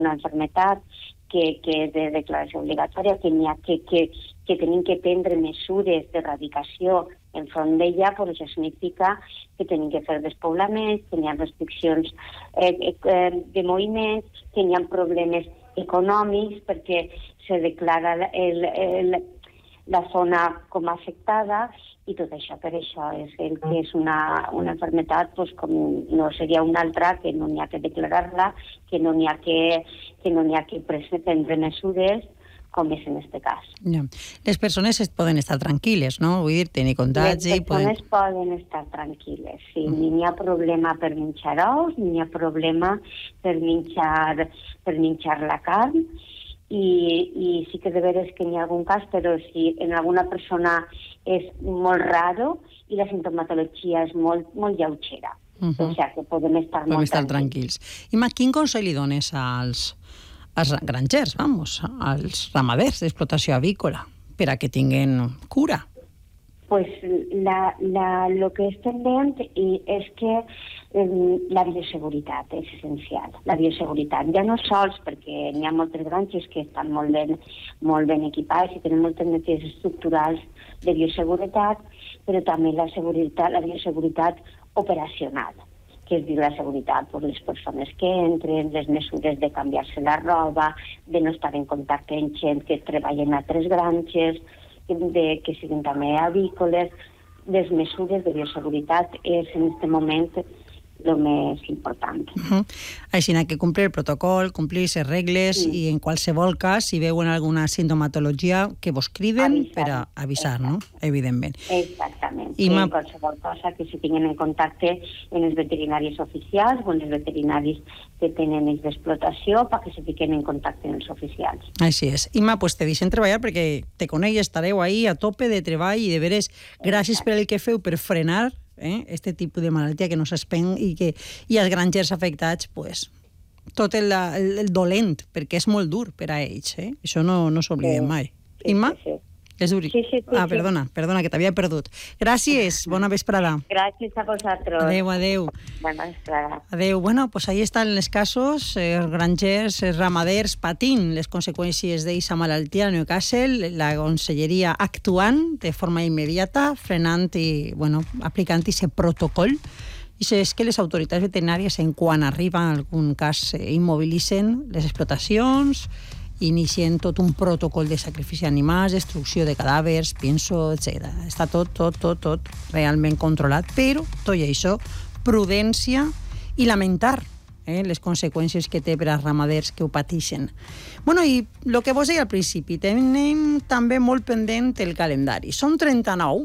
una enfermedad que és de declaració obligatòria, que tenim que prendre mesures d'erradicació enfront d'ella, però això significa que tenim que fer despoblaments, que hi ha restriccions de moviments, que hi ha problemes econòmics perquè se declara la zona com a afectada i tot això. Per això és el que és una enfermedad, pues, com no seria una altra, que no n'hi ha que declarar-la, que no n'hi ha que prendre mesures, com és en aquest cas. Ja. Les persones poden estar tranquil·les, no? Vull dir, tenir contagi... Les persones poden estar tranquil·les, sí. Ni hi ha problema per menjar ous, ni hi ha problema per menjar la carn, i sí que de veres que n'hi ha algun cas, però si en alguna persona és molt raro i la sintomatologia és molt lleugera. O sigui que podem estar molt tranquils. I quin consell li dones als grangers, als ramaders d'explotació avícola, per a que tinguin cura? Pues lo que estem veient és que la bioseguretat és essencial. La bioseguretat, ja no sols perquè n'hi ha moltes granges que estan molt ben equipades i tenen moltes mesures estructurals de bioseguretat, però també la bioseguretat operacional, que és dir, la seguretat per les persones que entren, les mesures de canviar-se la roba, de no estar en contacte amb gent que treballa en altres granges, que siguin també avícoles. Les mesures de bioseguretat és en aquest moment el més important. Així que complir el protocol, complir les regles, i en qualsevol cas, si veuen alguna sintomatologia, que vos criden per a avisar, no? Evidentment. Exactament. I en qualsevol cosa que si tinguin en contacte en els veterinaris oficials o en els veterinaris que tenen ells d'explotació perquè se fiquen en contacte amb els oficials. Així és. Imma, pues te deixen treballar perquè te conec i estareu ahí a tope de treball i de veres, gràcies per el que feu per frenar este tipus de malaltia que no s'espeng i els grangers afectats, pues, tot el dolent, perquè és molt dur per a ells. Això no s'oblidem mai. Imma? És dur. Sí. Perdona, que t'havia perdut. Gràcies, bona vesprada. Gràcies a vosaltres. Adéu. Bona vesprada. Adéu. Bueno, pues ahí estan els casos, els grangers, els ramaders patint les conseqüències d'aquesta malaltia a Newcastle, la conselleria actuant de forma immediata, frenant i, aplicant aquest protocol. I és que les autoritats veterinàries, en quan arriba algun cas, immobilitzen les explotacions, inicien tot un protocol de sacrifici d'animals, destrucció de cadàvers, pienso, etc. Està tot realment controlat, però tot i això, prudència i lamentar les conseqüències que té per als ramaders que ho pateixen. I el que vos deia al principi, tenim també molt pendent el calendari. Són 39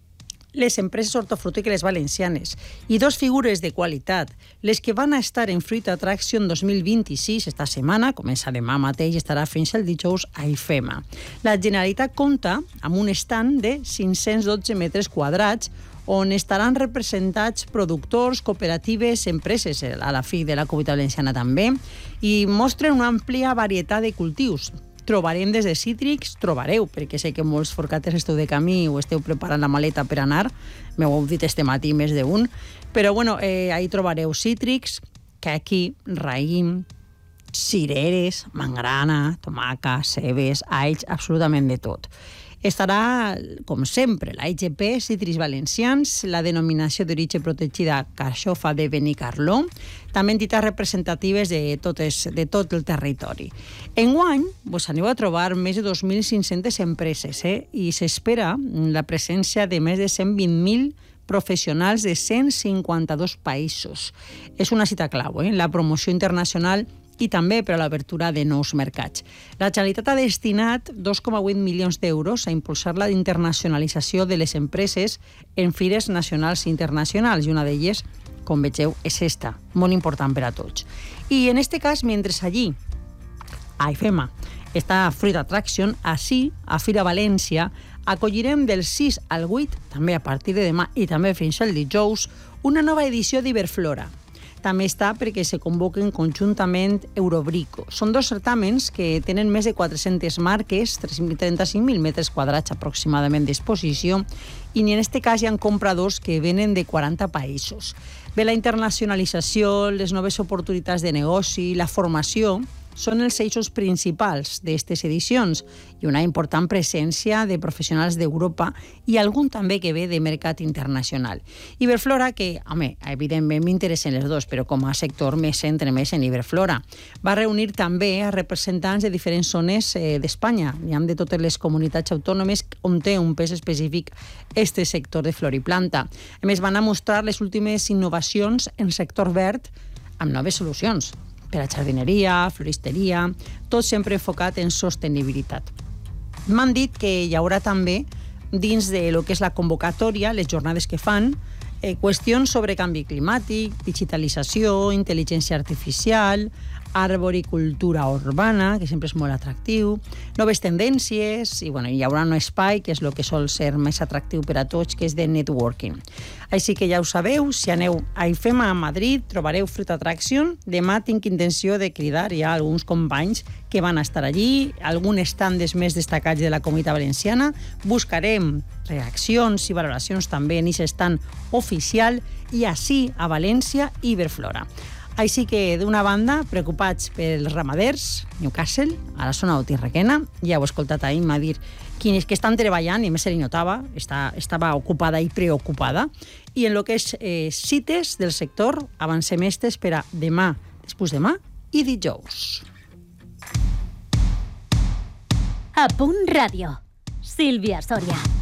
les empreses hortofrutícoles valencianes i 2 figures de qualitat, les que van a estar en Fruit Attraction 2026 esta setmana, comença demà mateix i estarà fins el dijous a IFEMA. La Generalitat compta amb un stand de 512 metres quadrats on estaran representats productors, cooperatives, empreses, a la fi de la Comunitat Valenciana també, i mostren una àmplia varietat de cultius. Trobarem des de cítrics, perquè sé que molts forcates esteu de camí o esteu preparant la maleta per anar, m'ho heu dit este matí més d'un, però ahí trobareu cítrics, caqui, raïm, cireres, mangrana, tomaca, cebes, alls, absolutament de tot. Estarà, com sempre, la IGP, Cítrics Valencians, la denominació d'origen protegida Carxofa de Benicarló, també entitats representatives de tot el territori. Enguany, vos aneu a trobar més de 2.500 empreses i s'espera la presència de més de 120.000 professionals de 152 països. És una cita clau, la promoció internacional i també per a l'obertura de nous mercats. La Generalitat ha destinat 2,8 milions d'euros a impulsar la internacionalització de les empreses en fires nacionals i internacionals, i una d'elles, com vegeu, és esta, molt important per a tots. I en aquest cas, mentre allí, a IFEMA, està Fruit Attraction, així, a Fira València, acollirem del 6 al 8, també a partir de demà i també fins al dijous, una nova edició d'Iberflora. També està perquè se convoquen conjuntament Eurobrico. Són 2 certàmens que tenen més de 400 marques, 35.000 metres quadrats aproximadament d'exposició, i en aquest cas hi ha compradors que venen de 40 països. Ve la internacionalització, les noves oportunitats de negoci, la formació són els eixos principals d'aquestes edicions i una important presència de professionals d'Europa i algun també que ve de mercat internacional. Iberflora, que, home, evidentment m'interessen les dos, però com a sector me centre més en Iberflora, va reunir també a representants de diferents zones d'Espanya. Hi ha de totes les comunitats autònomes on té un pes específic este sector de floriplanta. A més, van a mostrar les últimes innovacions en sector verd amb noves solucions per a jardineria, floristeria, tot sempre enfocat en sostenibilitat. M'han dit que hi haurà també, dins de lo que és la convocatòria, les jornades que fan, qüestions sobre canvi climàtic, digitalització, intel·ligència artificial, arboricultura urbana, que sempre és molt atractiu, noves tendències, i bueno, hi haurà un espai, que és el que sol ser més atractiu per a tots, que és de networking. Així que ja ho sabeu, si aneu a IFEMA a Madrid, trobareu Fruit Attraction. Demà tinc intenció de cridar ja alguns companys que van estar allí, alguns estandes més destacats de la Comunitat Valenciana. Buscarem reaccions i valoracions també en aquest stand oficial i així a València, Iberflora. Així que, d'una banda, preocupats pels ramaders, Newcastle, a la zona d'Otirrequena, ja ho he escoltat ahir, m'ha dit que estan treballant, i més se li notava, estava ocupada i preocupada, i en el que és cites del sector, avancem estes per a demà, després demà i dijous. A Punt Ràdio, Sílvia Sòria.